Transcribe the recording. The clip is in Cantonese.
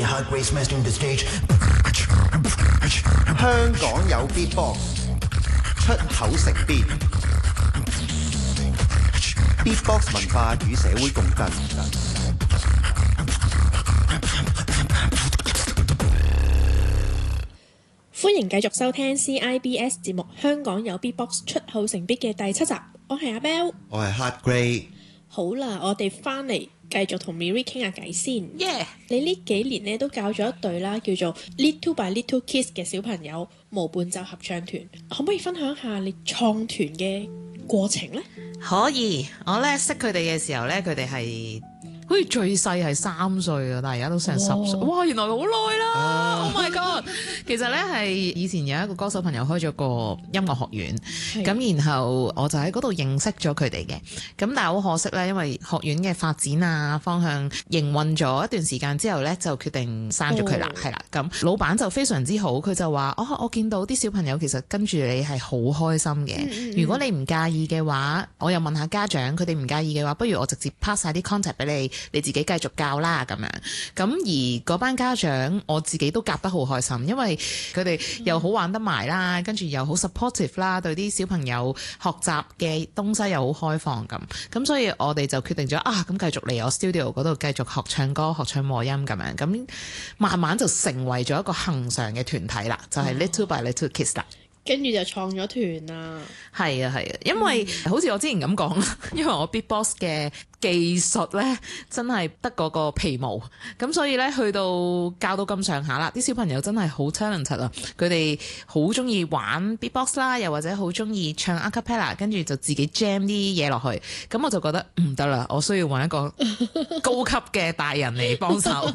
Hard Grace mastering the stage. 香港有 Beatbox， 出口成邊 Beatbox 文化與社會共振。 歡迎繼續收聽 CIBS 節目《香港有 Beatbox 出口成必》嘅第7集，我係阿 Bell， 我係 Hard Grey。 好啦，我哋翻嚟繼續同 Miri 傾下偈先。 Yeah. 你呢幾年咧都教咗一隊啦，叫做 Little by Little Kids 嘅小朋友無伴奏合唱團，可唔可以分享下你創團嘅過程呢？ 可以，我咧識佢哋嘅時候咧，佢哋係好似最細係3歲啊，但係而家都成10歲。哇，原來好耐啦！Oh my god！其實咧係以前有一個歌手朋友開咗個音樂學院，咁然後我就喺嗰度認識咗佢哋嘅。咁但係好可惜咧，因為學院嘅發展啊方向營運咗一段時間之後咧，就決定刪咗佢啦，係啦。咁老闆就非常之好，佢就話：我見到啲小朋友其實跟住你係好開心嘅。如果你唔介意嘅話，我又問下家長，佢哋唔介意嘅話，不如我直接 pass 晒啲 contact 俾你。你自己繼續教啦咁樣，咁而嗰班家長我自己都夾得好開心，因為佢哋又好玩得埋啦，跟住又好 supportive 啦，對啲小朋友學習嘅東西又好開放咁所以我哋就決定咗咁繼續嚟我 studio 嗰度繼續學唱歌、學唱和音咁樣，咁慢慢就成為咗一個恆常嘅團體啦，就係 Little by Little Kids 啦。 跟住就創咗團啦。 係啊，因為好似我之前咁講啦，因為我 beatbox 嘅技術咧真係得嗰個皮毛，咁所以咧去到教到咁上下啦，啲小朋友真係好 talented 啊！佢哋好中意玩 beatbox 啦，又或者好中意唱 a cappella， 跟住就自己 jam 啲嘢落去，咁我就覺得唔得啦，我需要揾一個高級嘅大人嚟幫手，